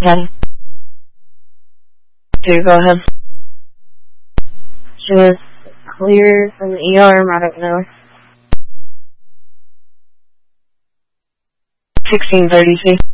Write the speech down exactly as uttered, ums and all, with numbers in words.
ten. two, go ahead. She was cleared from the E R, Maddox Miller. sixteen thirty C.